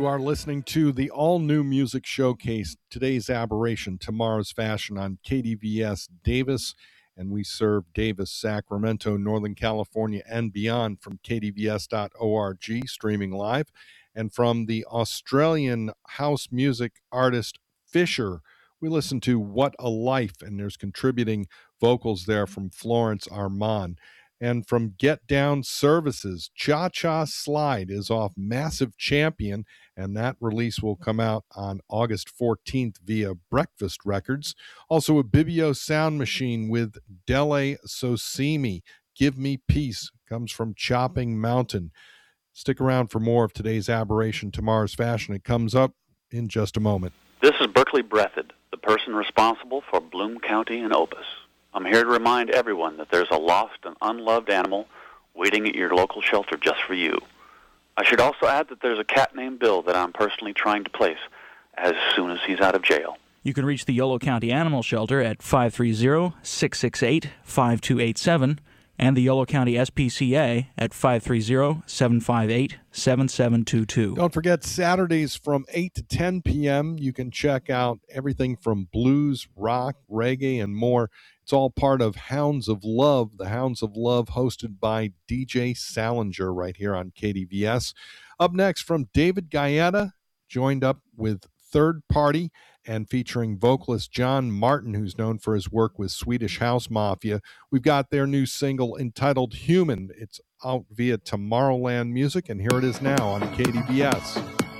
You are listening to the all-new music showcase, Today's Aberration, Tomorrow's Fashion on KDVS Davis, and we serve Davis, Sacramento, Northern California, and beyond from kdvs.org, streaming live, and from the Australian house music artist Fisher. We listen to What a Life, and there's contributing vocals there from Florence Armand. And from Get Down Services, Cha Cha Slide is off Massive Champion, and that release will come out on August 14th via Breakfast Records. Also, a Bibio Sound Machine with Dele Sosimi, Give Me Peace, comes from Chopping Mountain. Stick around for more of Today's Aberration, Tomorrow's Fashion. It comes up in just a moment. This is Berkeley Breathed, the person responsible for Bloom County and Opus. I'm here to remind everyone that there's a lost and unloved animal waiting at your local shelter just for you. I should also add that there's a cat named Bill that I'm personally trying to place as soon as he's out of jail. You can reach the Yolo County Animal Shelter at 530-668-5287 and the Yolo County SPCA at 530-758-7722. Don't forget, Saturdays from 8 to 10 p.m., you can check out everything from blues, rock, reggae, and more. It's all part of Hounds of Love, the Hounds of Love hosted by DJ Salinger right here on KDVS. Up next from David Gaeta, joined up with Third Party and featuring vocalist John Martin, who's known for his work with Swedish House Mafia. We've got their new single entitled Human. It's out via Tomorrowland Music, and here it is now on KDVS.